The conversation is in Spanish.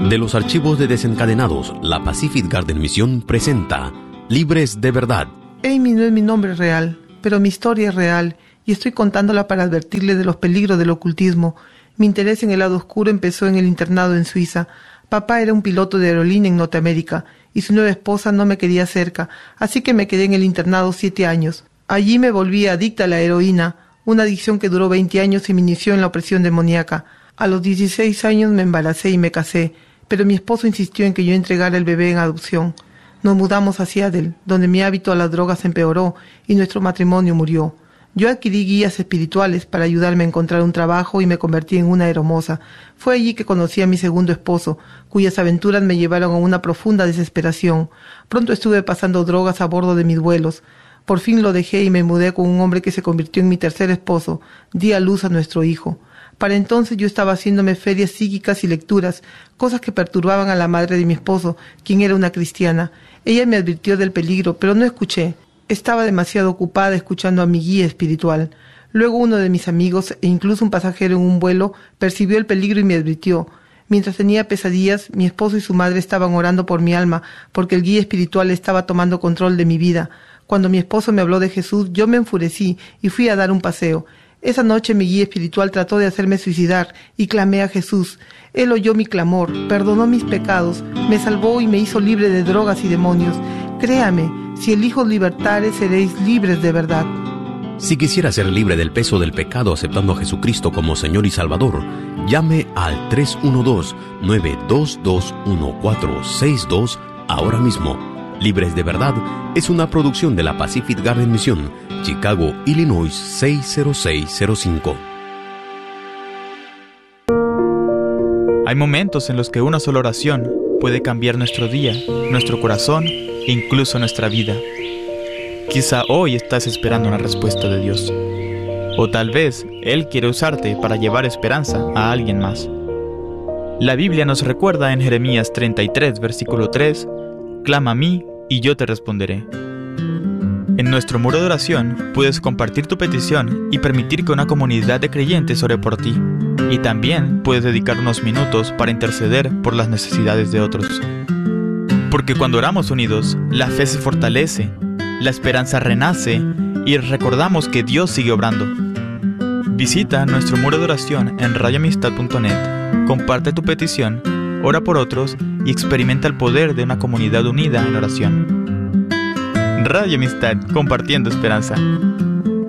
De los archivos de Desencadenados, la Pacific Garden Mission presenta Libres de Verdad. Amy no es mi nombre real, pero mi historia es real y estoy contándola para advertirle de los peligros del ocultismo. Mi interés en el lado oscuro empezó en el internado en Suiza. Papá era un piloto de aerolínea en Norteamérica y su nueva esposa no me quería cerca, así que me quedé en el internado 7 años. Allí me volví adicta a la heroína, una adicción que duró 20 años y me inició en la opresión demoníaca. A los 16 años me embaracé y me casé, pero mi esposo insistió en que yo entregara el bebé en adopción. Nos mudamos a Seattle, donde mi hábito a las drogas empeoró y nuestro matrimonio murió. Yo adquirí guías espirituales para ayudarme a encontrar un trabajo y me convertí en una hermosa. Fue allí que conocí a mi segundo esposo, cuyas aventuras me llevaron a una profunda desesperación. Pronto estuve pasando drogas a bordo de mis vuelos. Por fin lo dejé y me mudé con un hombre que se convirtió en mi tercer esposo. Di a luz a nuestro hijo. Para entonces yo estaba haciéndome ferias psíquicas y lecturas, cosas que perturbaban a la madre de mi esposo, quien era una cristiana. Ella me advirtió del peligro, pero no escuché. Estaba demasiado ocupada escuchando a mi guía espiritual. Luego uno de mis amigos, e incluso un pasajero en un vuelo, percibió el peligro y me advirtió. Mientras tenía pesadillas, mi esposo y su madre estaban orando por mi alma, porque el guía espiritual estaba tomando control de mi vida. Cuando mi esposo me habló de Jesús, yo me enfurecí y fui a dar un paseo. Esa noche mi guía espiritual trató de hacerme suicidar y clamé a Jesús. Él oyó mi clamor, perdonó mis pecados, me salvó y me hizo libre de drogas y demonios. Créame, si elijo libertare, seréis libres de verdad. Si quisiera ser libre del peso del pecado aceptando a Jesucristo como Señor y Salvador, llame al 312-922-1462 ahora mismo. Libres de Verdad es una producción de la Pacific Garden Mission, Chicago, Illinois 60605. Hay momentos en los que una sola oración puede cambiar nuestro día, nuestro corazón e incluso nuestra vida. Quizá hoy estás esperando una respuesta de Dios. O tal vez Él quiere usarte para llevar esperanza a alguien más. La Biblia nos recuerda en Jeremías 33, versículo 3, «Clama a mí y yo te responderé». En nuestro muro de oración puedes compartir tu petición y permitir que una comunidad de creyentes ore por ti. Y también puedes dedicar unos minutos para interceder por las necesidades de otros. Porque cuando oramos unidos, la fe se fortalece, la esperanza renace y recordamos que Dios sigue obrando. Visita nuestro muro de oración en radioamistad.net, comparte tu petición, ora por otros y experimenta el poder de una comunidad unida en oración. Radio Amistad, compartiendo esperanza.